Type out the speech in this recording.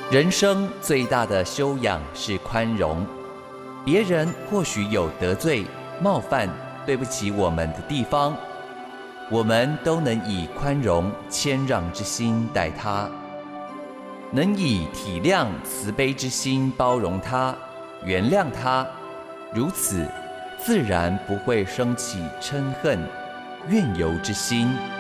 人生最大的修养是宽容。别人或许有得罪、冒犯、对不起我们的地方，我们都能以宽容、谦让之心待他，能以体谅、慈悲之心包容他、原谅他，如此自然不会生起嗔恨、怨尤之心。